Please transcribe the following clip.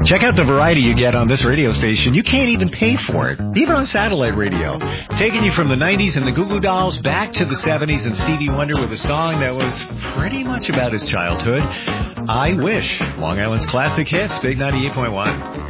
Check out the variety you get on this radio station. You can't even pay for it, even on satellite radio. Taking you from the 90s and the Goo Goo Dolls back to the 70s and Stevie Wonder with a song that was pretty much about his childhood. I Wish. Long Island's classic hits, Big 98.1.